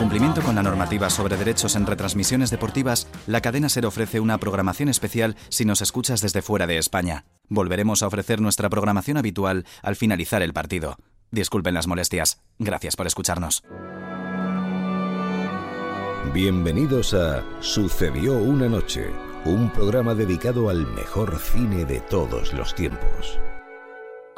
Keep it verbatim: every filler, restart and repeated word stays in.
cumplimiento con la normativa sobre derechos en retransmisiones deportivas, la cadena SER ofrece una programación especial si nos escuchas desde fuera de España. Volveremos a ofrecer nuestra programación habitual al finalizar el partido. Disculpen las molestias. Gracias por escucharnos. Bienvenidos a Sucedió una noche, un programa dedicado al mejor cine de todos los tiempos.